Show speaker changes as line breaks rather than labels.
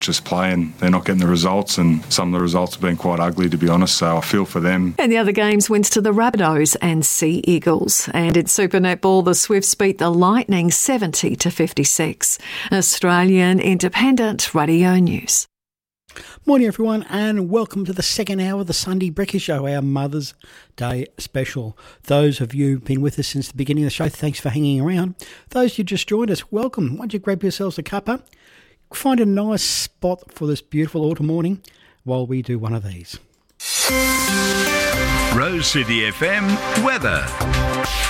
just playing. They're not getting the results, and some of the results have been quite ugly, to be honest, so I feel for them.
And the other games went to the Rabbitohs and Sea Eagles. And in Super Netball, the Swifts beat the Lightning 70-56. Australian Independent Radio News.
Morning everyone, and welcome to the second hour of the Sunday Breakfast Show, our Mother's Day special. Those of you who've been with us since the beginning of the show, thanks for hanging around. Those who just joined us, welcome. Why don't you grab yourselves a cuppa, find a nice spot for this beautiful autumn morning while we do one of these.
Rose City FM weather.